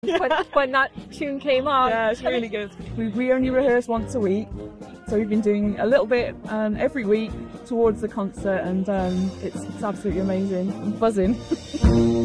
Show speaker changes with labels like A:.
A: when that tune came on.
B: Yeah, it's really good. We only rehearse once a week, so we've been doing a little bit every week towards the concert, and it's absolutely amazing. I'm buzzing.